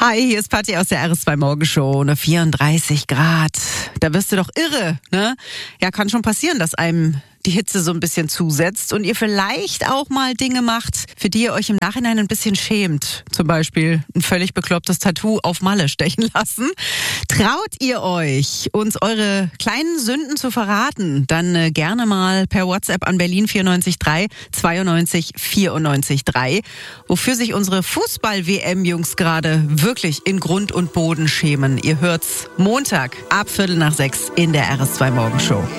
Hi, hier ist Patti aus der RS2 Morgenshow. 34 Grad. Da wirst du doch irre, ne? Ja, kann schon passieren, dass einem die Hitze so ein bisschen zusetzt und ihr vielleicht auch mal Dinge macht, für die ihr euch im Nachhinein ein bisschen schämt. Zum Beispiel ein völlig beklopptes Tattoo auf Malle stechen lassen. Traut ihr euch, uns eure kleinen Sünden zu verraten, dann gerne mal per WhatsApp an Berlin 94 92 94 3, wofür sich unsere Fußball-WM-Jungs gerade wirklich in Grund und Boden schämen. Ihr hört's Montag ab 5:45 in der RS2 Morgenshow.